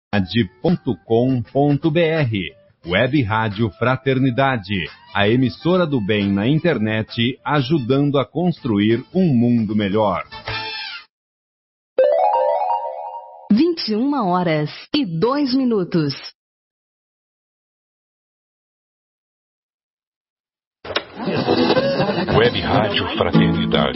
Web Rádio Fraternidade, a emissora do bem na internet, ajudando a construir um mundo melhor. 21h02. Web Rádio Fraternidade.